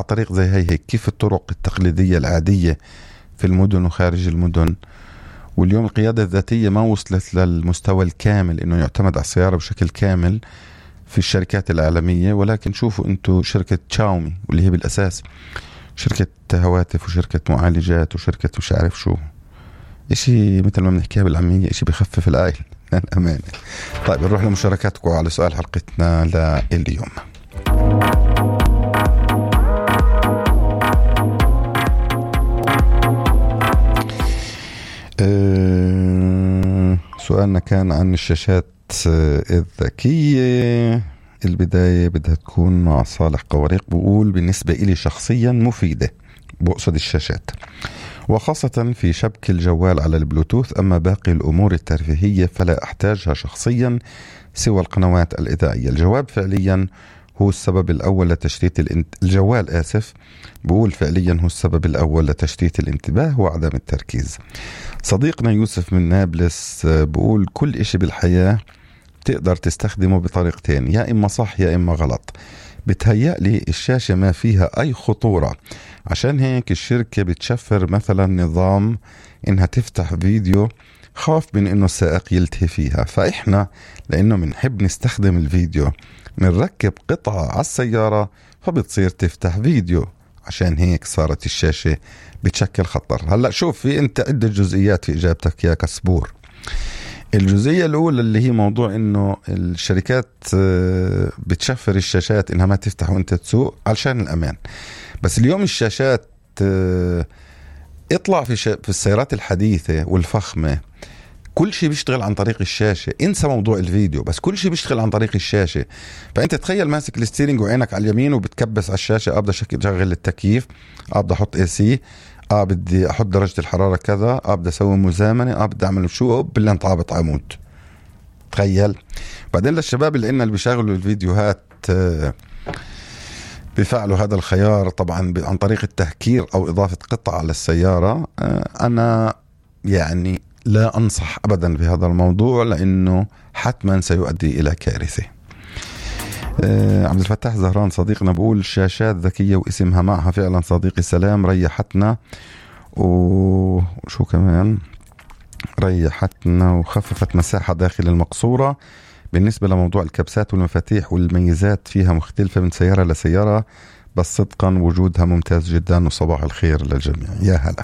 طريق زي هيك كيف الطرق التقليدية العادية في المدن وخارج المدن. واليوم القيادة الذاتية ما وصلت للمستوى الكامل إنه يعتمد على السيارة بشكل كامل في الشركات العالمية. ولكن شوفوا أنتوا شركة شاومي واللي هي بالأساس شركة هواتف وشركة معالجات وشركة مش عارف شو، إشي مثل ما بنحكيها بالعامية إشي بخفف العائل للأمانة. طيب نروح لمشاركاتكم على سؤال حلقتنا لليوم. سؤالنا كان عن الشاشات الذكية. البداية بدها تكون مع صالح قواريق، بقول بالنسبة إلي شخصيا مفيدة، بقصد الشاشات وخاصة في شبك الجوال على البلوتوث. أما باقي الأمور الترفيهية فلا أحتاجها شخصيا سوى القنوات الإذاعية. الجواب فعليا هو السبب الأول لتشتيت الجوال بقول فعليا هو السبب الأول لتشتيت الانتباه وعدم التركيز. صديقنا يوسف من نابلس بقول كل إشي بالحياة تقدر تستخدمه بطريقتين، يا إما صح يا إما غلط. بتهيأ لي الشاشة ما فيها أي خطورة، عشان هيك الشركة بتشفر مثلا نظام إنها تفتح فيديو خاف من إنه السائق يلتهي فيها. فإحنا لأنه منحب نستخدم الفيديو منركب قطعة على السيارة فبتصير تفتح فيديو، عشان هيك صارت الشاشة بتشكل خطر. هلأ شوف، في أنت عدة جزئيات في إجابتك يا كسبور. الجزئية الأولى اللي هي موضوع إنه الشركات بتشفر الشاشات إنها ما تفتح وأنت تسوق علشان الأمان. بس اليوم الشاشات اطلع في السيارات الحديثة والفخمة كل شيء بيشتغل عن طريق الشاشة. انسى موضوع الفيديو، بس كل شيء بيشتغل عن طريق الشاشة. فأنت تخيل ماسك الستيرنج وعينك على اليمين وبتكبس على الشاشة، بدي أشغل التكييف، بدي أحط AC، بدي أحط درجة الحرارة كذا، بدي أسوي مزامنة، بدي أعمل شو، بالله انطابط عمود. تخيل. بعدين للشباب اللي بيشغلوا الفيديوهات بيفعلوا هذا الخيار طبعا عن طريق التهكير أو إضافة قطع على السيارة. أنا يعني لا أنصح أبدا بهذا الموضوع، لأنه حتما سيؤدي إلى كارثة. عبد الفتاح زهران صديقنا بقول شاشات ذكية واسمها معها فعلا صديقي سلام، ريحتنا وشو كمان ريحتنا وخففت مساحة داخل المقصورة. بالنسبة لموضوع الكبسات والمفاتيح والميزات فيها مختلفة من سيارة لسيارة، بس صدقا وجودها ممتاز جدا. وصباح الخير للجميع. يا هلا.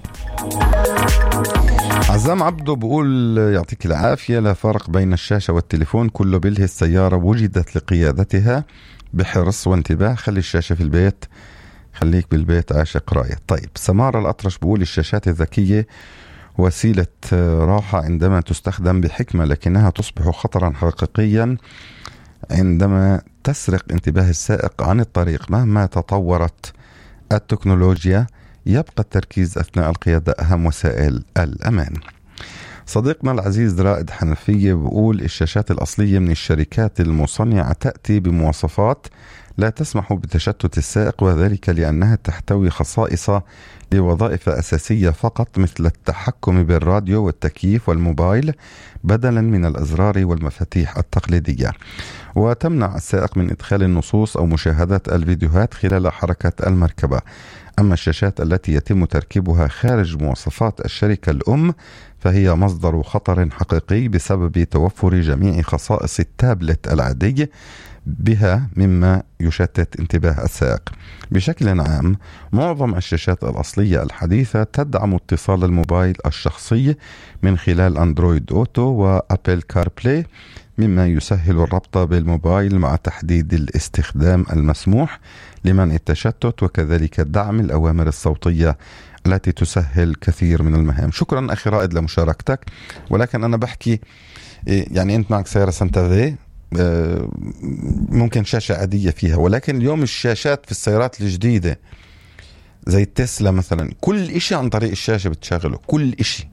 عزام عبده بقول يعطيك العافية، لا فرق بين الشاشة والتليفون، كله بله السيارة وجدت لقيادتها بحرص وانتباه. خلي الشاشة في البيت، خليك بالبيت عاشق راية. طيب سمارة الأطرش بقول الشاشات الذكية وسيلة راحة عندما تستخدم بحكمة، لكنها تصبح خطرا حقيقيا عندما تسرق انتباه السائق عن الطريق. مهما تطورت التكنولوجيا يبقى التركيز أثناء القيادة أهم وسائل الأمان. صديقنا العزيز رائد حنفية بقول الشاشات الأصلية من الشركات المصنعة تأتي بمواصفات لا تسمح بتشتت السائق، وذلك لأنها تحتوي خصائص لوظائف أساسية فقط، مثل التحكم بالراديو والتكييف والموبايل بدلا من الأزرار والمفاتيح التقليدية، وتمنع السائق من إدخال النصوص أو مشاهدة الفيديوهات خلال حركة المركبة. أما الشاشات التي يتم تركيبها خارج مواصفات الشركة الأم فهي مصدر خطر حقيقي بسبب توفر جميع خصائص التابلت العادي بها، مما يشتت انتباه السائق. بشكل عام معظم الشاشات الأصلية الحديثة تدعم اتصال الموبايل الشخصي من خلال أندرويد أوتو وأبل كاربلاي، مما يسهل الربط بالموبايل مع تحديد الاستخدام المسموح لمنع التشتت، وكذلك دعم الأوامر الصوتية التي تسهل كثير من المهام. شكرا أخي رائد لمشاركتك. ولكن أنا بحكي يعني أنت معك سيارة سانتا في، ممكن شاشة عادية فيها، ولكن اليوم الشاشات في السيارات الجديدة زي التسلا مثلا كل إشي عن طريق الشاشة بتشغله، كل إشي.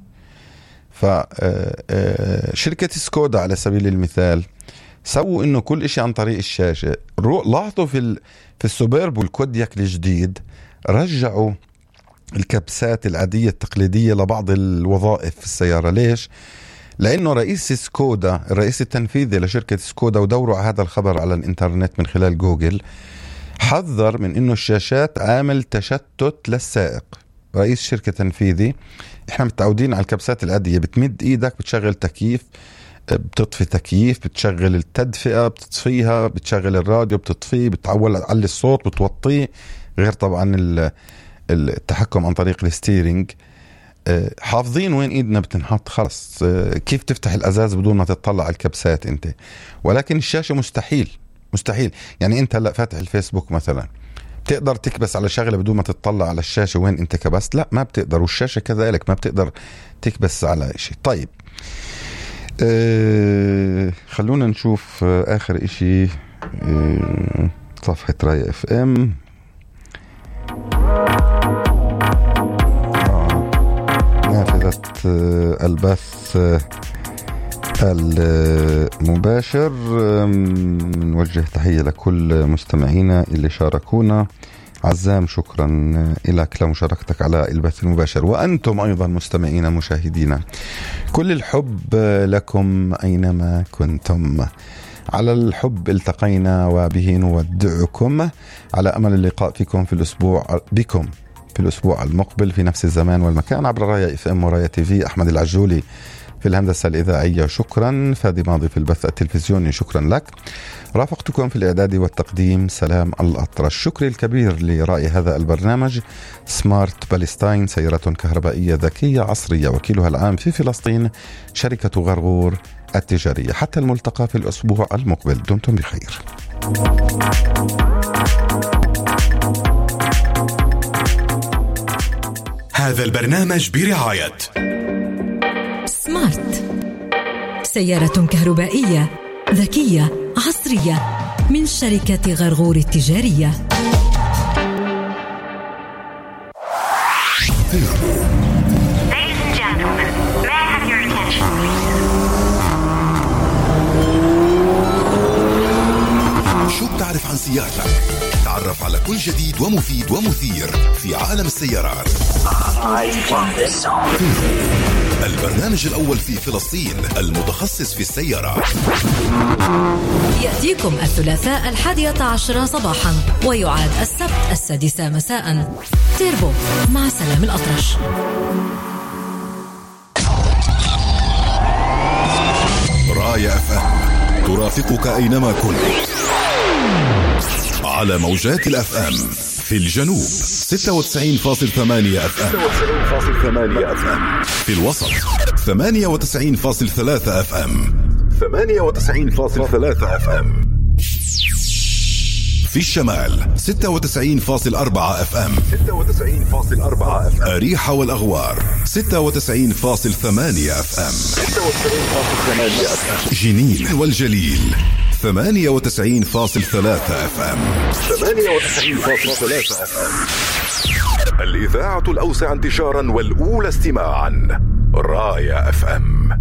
فشركة سكودا على سبيل المثال سووا إنه كل إشي عن طريق الشاشة. لاحظوا في السوبرب والكودياك الجديد رجعوا الكبسات العادية التقليدية لبعض الوظائف في السيارة. ليش؟ لأنه رئيس سكودا، الرئيس التنفيذي لشركة سكودا، ودوروا على هذا الخبر على الإنترنت من خلال جوجل، حذر من إنه الشاشات عامل تشتت للسائق. رئيس شركة تنفيذي: إحنا متعودين على الكبسات العادية، بتمد إيدك بتشغل تكييف، بتطفي تكييف، بتشغل التدفئة بتطفيها، بتشغل الراديو بتطفيه، بتعول على الصوت بتوطيه، غير طبعا التحكم عن طريق الستيرينج. حافظين وين ايدنا بتنحط، خلص كيف تفتح الازاز بدون ما تطلع على الكبسات انت. ولكن الشاشة مستحيل. يعني انت هلا فاتح الفيسبوك مثلا، بتقدر تكبس على شغلة بدون ما تطلع على الشاشة وين انت كبست؟ لا، ما بتقدر. والشاشة كذلك ما بتقدر تكبس على شيء. طيب خلونا نشوف آخر إشي. صفحة راية اف ام. نافذة البث المباشر. نوجه تحية لكل مستمعينا اللي شاركونا. عزام، شكرا لك لمشاركتك على البث المباشر، وأنتم أيضا مستمعين مشاهدينا كل الحب لكم أينما كنتم. على الحب التقينا وبه نودعكم، على أمل اللقاء بكم في الأسبوع المقبل في نفس الزمان والمكان عبر راية اف ام وراية تي في. أحمد العجولي في الهندسة الإذاعية، شكرا. فادي ماضي في البث التلفزيوني، شكرا لك. رافقتكم في الإعداد والتقديم سلام الأطرش. الشكر الكبير لرائي هذا البرنامج سمارت بالستاين، سيارة كهربائية ذكية عصرية، وكيلها العام في فلسطين شركة غرغور التجارية. حتى الملتقى في الأسبوع المقبل، دمتم بخير. هذا البرنامج برعاية سمارت، سيارة كهربائية ذكية عصرية من شركة غرغور التجارية. شو بتعرف عن سيارتك؟ تعرف على كل جديد ومفيد ومثير في عالم السيارات. البرنامج الأول في فلسطين المتخصص في السيارات، يأتيكم الثلاثاء 11 صباحا، ويعاد السبت 6 مساء. تيربو مع سلام الأطرش. راية اف ام ترافقك أينما كنت، على موجات الأف أم في الجنوب 96.8 أف أم، في الوسط 98.3 أف أم، 98.3 أف أم، في الشمال 96.4 أف أم، 96.4 أف أم، أريحة والأغوار 96.8 أف أم، 96.8 أف أم، جنين والجليل 98.3 أف أم، 98.3 أف أم. الإذاعة الأوسع انتشارا والأولى استماعا، راية اف ام.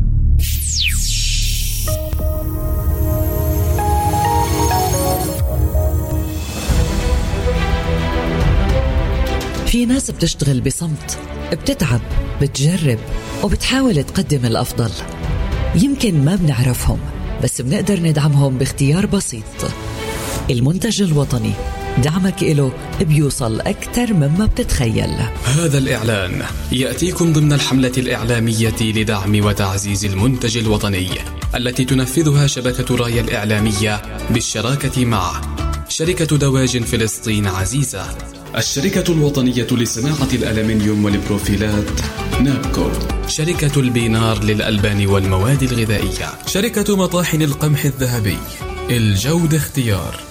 في ناس بتشتغل بصمت، بتتعب، بتجرب، وبتحاول تقدم الأفضل. يمكن ما بنعرفهم، بس بنقدر ندعمهم باختيار بسيط. المنتج الوطني، دعمك إله بيوصل أكثر مما بتتخيل. هذا الإعلان يأتيكم ضمن الحملة الإعلامية لدعم وتعزيز المنتج الوطني التي تنفذها شبكة راية الإعلامية بالشراكة مع شركة دواجن فلسطين عزيزة، الشركة الوطنية لصناعة الألمنيوم والبروفيلات نابكو، شركة البينار للألبان والمواد الغذائية، شركة مطاحن القمح الذهبي، الجودة اختيار.